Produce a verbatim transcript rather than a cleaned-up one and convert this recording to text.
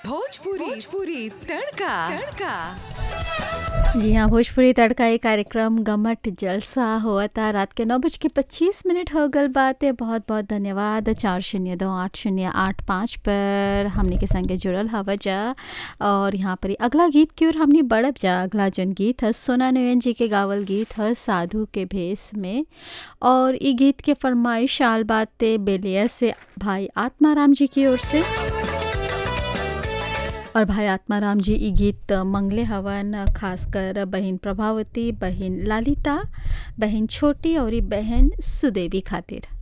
भोजपुरी भोजपुरी तड़का तड़का। जी हाँ, भोजपुरी तड़का ये कार्यक्रम गमट जलसा हुआ था। रात के नौ बज के पच्चीस मिनट हो गल बातें। बहुत बहुत धन्यवाद। चार शून्य दो आठ शून्य आठ पाँच पर हमने के संगे जुड़ल हवा जा। और यहाँ पर ही अगला गीत की ओर हमने बढ़ब जा। अगला जन गीत है सोना नयन जी के गावल गीत है साधु के भेष में। और ये गीत के फरमाइश आल बातें बेलिया से भाई आत्माराम जी की ओर से। और भाई आत्माराम जी ये गीत मंगले हवन खासकर बहन प्रभावती, बहन लालिता, बहन छोटी और बहन सुदेवी खातिर।